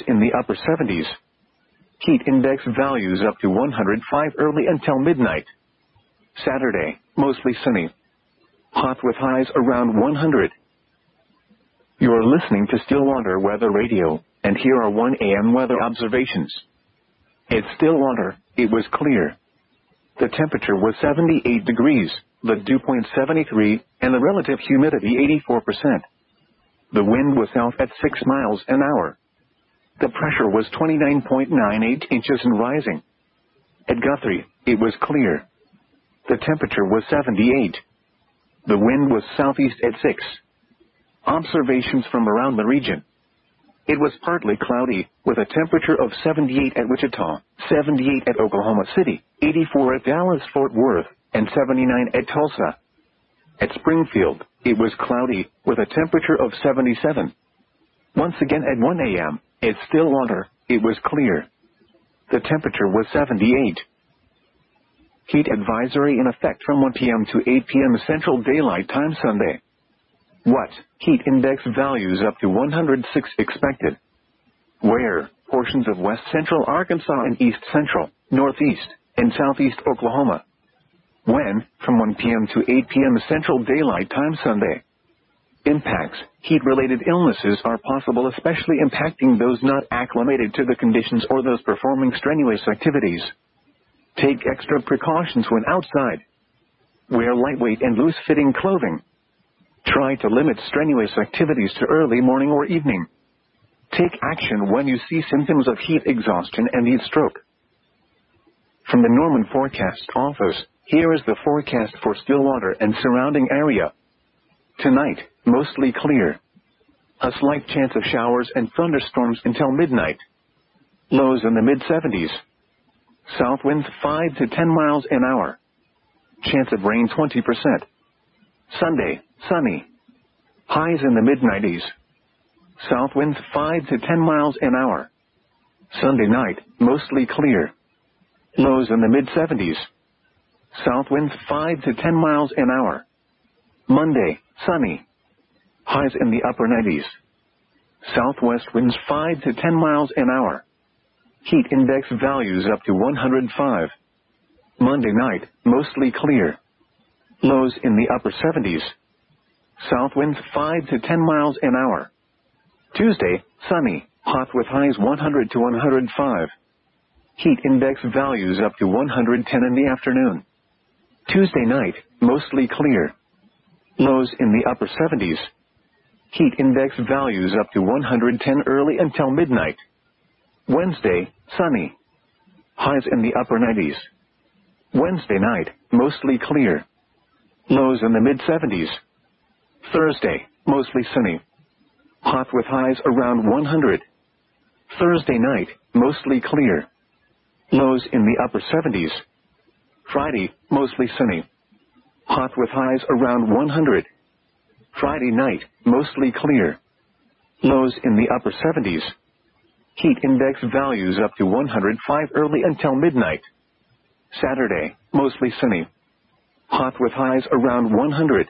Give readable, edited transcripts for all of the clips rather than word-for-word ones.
in the upper 70s. Heat index values up to 105 early until midnight. Saturday, mostly sunny. Hot with highs around 100. You're listening to Stillwater Weather Radio, and here are 1 a.m. weather observations. At Stillwater, it was clear. The temperature was 78 degrees, the dew point 73, and the relative humidity 84%. The wind was south at 6 miles an hour. The pressure was 29.98 inches and rising. At Guthrie, it was clear. The temperature was 78. The wind was southeast at 6. Observations from around the region. It was partly cloudy, with a temperature of 78 at Wichita, 78 at Oklahoma City, 84 at Dallas-Fort Worth, and 79 at Tulsa. At Springfield, it was cloudy, with a temperature of 77. Once again at 1 a.m., at Stillwater, it was clear. The temperature was 78. Heat advisory in effect from 1 p.m. to 8 p.m. Central Daylight Time Sunday. What? Heat index values up to 106 expected. Where? Portions of west central Arkansas and east central, northeast, and southeast Oklahoma. When? From 1 p.m. to 8 p.m. Central Daylight Time Sunday. Impacts. Heat-related illnesses are possible, especially impacting those not acclimated to the conditions or those performing strenuous activities. Take extra precautions when outside. Wear lightweight and loose-fitting clothing. Try to limit strenuous activities to early morning or evening. Take action when you see symptoms of heat exhaustion and heat stroke. From the Norman Forecast Office, here is the forecast for Stillwater and surrounding area. Tonight, mostly clear. A slight chance of showers and thunderstorms until midnight. Lows in the mid-70s. South winds 5 to 10 miles an hour. Chance of rain 20%. Sunday, sunny. Highs in the mid-90s. South winds 5 to 10 miles an hour. Sunday night, mostly clear. Lows in the mid-70s. South winds 5 to 10 miles an hour. Monday, sunny. Highs in the upper 90s. Southwest winds 5 to 10 miles an hour. Heat index values up to 105. Monday night, mostly clear. Lows in the upper 70s. South winds 5 to 10 miles an hour. Tuesday, sunny, hot with highs 100 to 105. Heat index values up to 110 in the afternoon. Tuesday night, mostly clear. Lows in the upper 70s. Heat index values up to 110 early until midnight. Wednesday, sunny. Highs in the upper 90s. Wednesday night, mostly clear. Lows in the mid-70s. Thursday, mostly sunny. Hot with highs around 100. Thursday night, mostly clear. Lows in the upper 70s. Friday, mostly sunny. Hot with highs around 100. Friday night, mostly clear. Lows in the upper 70s. Heat index values up to 105 early until midnight. Saturday, mostly sunny. Hot with highs around 100.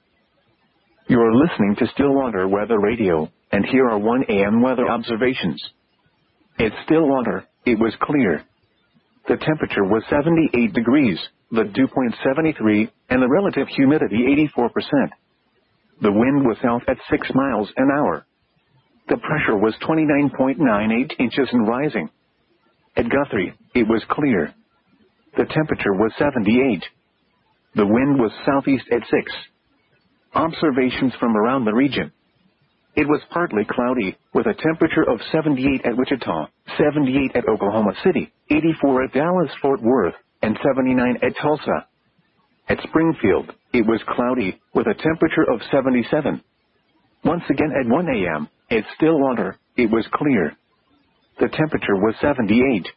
You're listening to Stillwater Weather Radio, and here are 1 a.m. weather observations. At Stillwater, it was clear. The temperature was 78 degrees, the dew point 73, and the relative humidity 84%. The wind was south at 6 miles an hour. The pressure was 29.98 inches and rising. At Guthrie, it was clear. The temperature was 78. The wind was southeast at 6. Observations from around the region. It was partly cloudy, with a temperature of 78 at Wichita, 78 at Oklahoma City, 84 at Dallas-Fort Worth, and 79 at Tulsa. At Springfield, it was cloudy, with a temperature of 77. Once again at 1 a.m., at Stillwater, it was clear. The temperature was 78.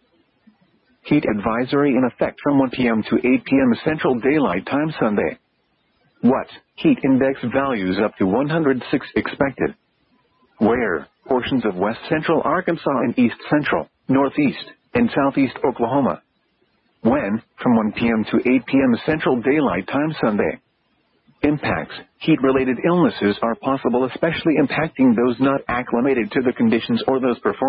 Heat advisory in effect from 1 p.m. to 8 p.m. Central Daylight Time Sunday. What? Heat index values up to 106 expected. Where? Portions of west central Arkansas and east central, northeast, and southeast Oklahoma. When? From 1 p.m. to 8 p.m. Central Daylight Time Sunday. Impacts. Heat-related illnesses are possible, especially impacting those not acclimated to the conditions or those performing